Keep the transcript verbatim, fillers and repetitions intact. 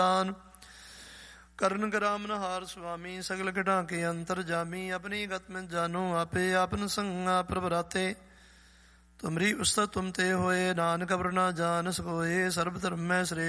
ਕਰਨ ਗਰਾਮਨ ਹਾਰ ਸੁਆਮੀ ਸਗਲ ਘਟਾਂ ਕੇ ਅੰਤਰ ਜਾਮੀ ਆਪਣੀ ਗਤ ਮੈਂ ਜਾਨੋ ਆਪੇ ਆਪਨ ਸੰਗਾ ਪ੍ਰਭ ਰਾਤੇ ਤੁਮਰੀ ਉਸਤਤ ਤੁਮ ਤੇ ਹੋਏ ਨਾਨਕ ਅਵਰ ਨਾ ਜਾਨ ਸਕੋਏ ਸਰਬ ਧਰਮ ਮੈਂ ਸ੍ਰੇਸ਼ਟ